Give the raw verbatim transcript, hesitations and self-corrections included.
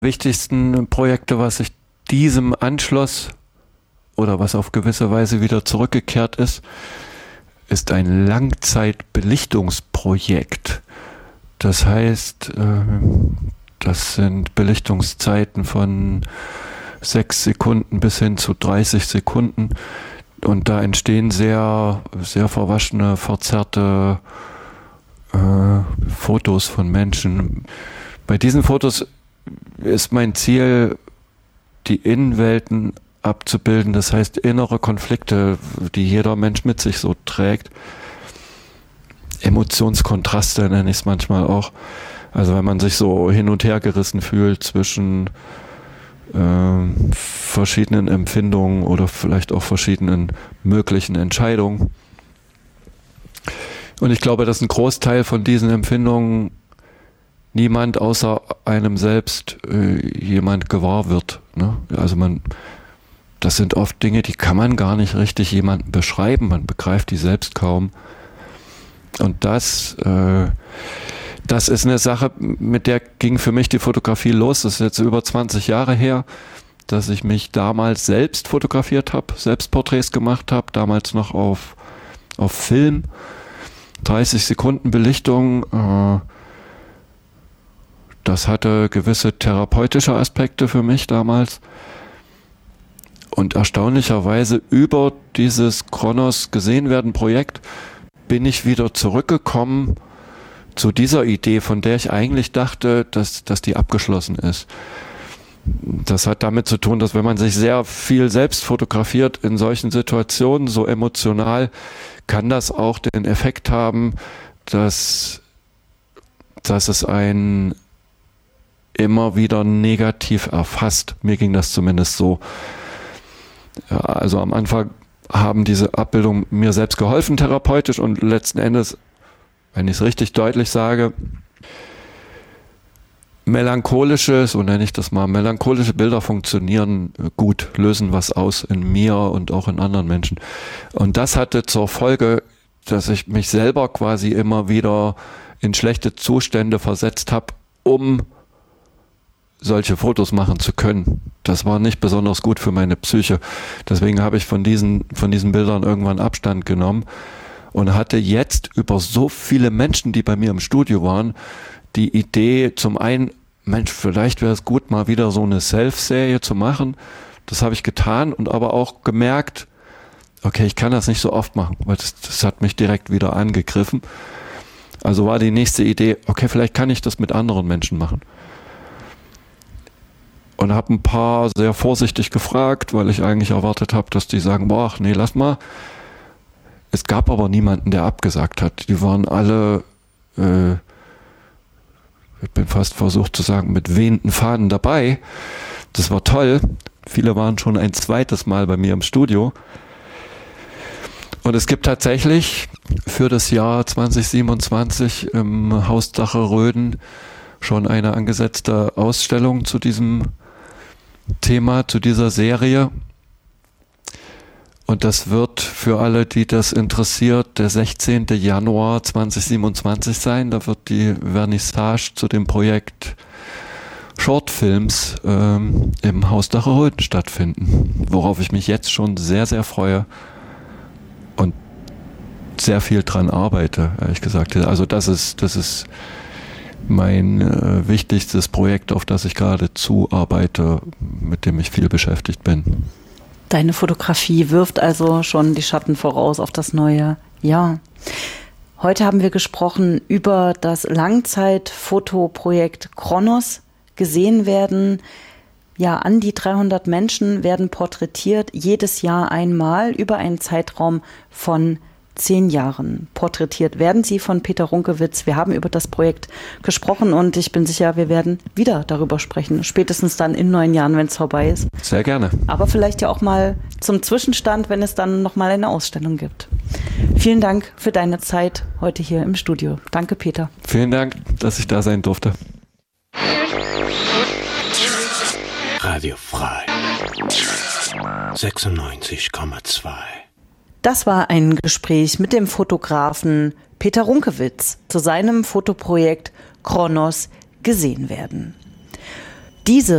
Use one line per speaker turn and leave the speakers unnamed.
wichtigsten Projekte, was sich diesem anschloss oder was auf gewisse Weise wieder zurückgekehrt ist, ist ein Langzeitbelichtungsprojekt. Das heißt, das sind Belichtungszeiten von sechs Sekunden bis hin zu dreißig Sekunden. Und da entstehen sehr, sehr verwaschene, verzerrte äh, Fotos von Menschen. Bei diesen Fotos ist mein Ziel, die Innenwelten abzubilden. Das heißt, innere Konflikte, die jeder Mensch mit sich so trägt. Emotionskontraste nenne ich es manchmal auch. Also wenn man sich so hin und her gerissen fühlt zwischen äh, verschiedenen Empfindungen oder vielleicht auch verschiedenen möglichen Entscheidungen. Und ich glaube, dass ein Großteil von diesen Empfindungen niemand außer einem selbst äh, jemand gewahr wird. Ne? Also man, das sind oft Dinge, die kann man gar nicht richtig jemandem beschreiben. Man begreift die selbst kaum. Und das, äh, das ist eine Sache, mit der ging für mich die Fotografie los. Das ist jetzt über zwanzig Jahre her, dass ich mich damals selbst fotografiert habe, Selbstporträts gemacht habe, damals noch auf, auf Film, dreißig Sekunden Belichtung. Äh, das hatte gewisse therapeutische Aspekte für mich damals. Und erstaunlicherweise über dieses Kronos gesehen werden Projekt bin ich wieder zurückgekommen zu dieser Idee, von der ich eigentlich dachte, dass, dass die abgeschlossen ist. Das hat damit zu tun, dass wenn man sich sehr viel selbst fotografiert in solchen Situationen, so emotional, kann das auch den Effekt haben, dass, dass es einen immer wieder negativ erfasst. Mir ging das zumindest so. Ja, also am Anfang haben diese Abbildungen mir selbst geholfen, therapeutisch, und letzten Endes, wenn ich es richtig deutlich sage, melancholische, so nenne ich das mal, melancholische Bilder funktionieren gut, lösen was aus in mir und auch in anderen Menschen. Und das hatte zur Folge, dass ich mich selber quasi immer wieder in schlechte Zustände versetzt habe, um solche Fotos machen zu können. Das war nicht besonders gut für meine Psyche. Deswegen habe ich von diesen, von diesen Bildern irgendwann Abstand genommen und hatte jetzt über so viele Menschen, die bei mir im Studio waren, die Idee, zum einen, Mensch, vielleicht wäre es gut, mal wieder so eine Self-Serie zu machen. Das habe ich getan und aber auch gemerkt, okay, ich kann das nicht so oft machen, weil das, das hat mich direkt wieder angegriffen. Also war die nächste Idee, okay, vielleicht kann ich das mit anderen Menschen machen. Und habe ein paar sehr vorsichtig gefragt, weil ich eigentlich erwartet habe, dass die sagen, boah, nee, lass mal. Es gab aber niemanden, der abgesagt hat. Die waren alle, äh, ich bin fast versucht zu sagen, mit wehenden Fahnen dabei. Das war toll. Viele waren schon ein zweites Mal bei mir im Studio. Und es gibt tatsächlich für das Jahr zwanzig siebenundzwanzig im Haus Dache-Röden schon eine angesetzte Ausstellung zu diesem Thema, zu dieser Serie. Und das wird für alle, die das interessiert, der sechzehnten Januar zweitausendsiebenundzwanzig sein. Da wird die Vernissage zu dem Projekt Shortfilms ähm, im Haus Dache-Röden stattfinden, worauf ich mich jetzt schon sehr, sehr freue und sehr viel dran arbeite, ehrlich gesagt. Also das ist, das ist mein äh, wichtigstes Projekt, auf das ich gerade zuarbeite, mit dem ich viel beschäftigt bin.
Deine Fotografie wirft also schon die Schatten voraus auf das neue Jahr. Heute haben wir gesprochen über das Langzeitfotoprojekt Kronos. Gesehen werden, ja, an die dreihundert Menschen werden porträtiert, jedes Jahr einmal über einen Zeitraum von zehn Jahren. Porträtiert werden sie von Peter Runkewitz. Wir haben über das Projekt gesprochen und ich bin sicher, wir werden wieder darüber sprechen. Spätestens dann in neun Jahren, wenn es vorbei ist.
Sehr gerne.
Aber vielleicht ja auch mal zum Zwischenstand, wenn es dann nochmal eine Ausstellung gibt. Vielen Dank für deine Zeit heute hier im Studio. Danke, Peter.
Vielen Dank, dass ich da sein durfte.
Radio Frei sechsundneunzig Komma zwei.
Das war ein Gespräch mit dem Fotografen Peter Runkewitz zu seinem Fotoprojekt Kronos gesehen werden. Diese